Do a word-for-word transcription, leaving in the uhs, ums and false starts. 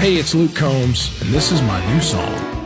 Hey, it's Luke Combs, and this is my new song.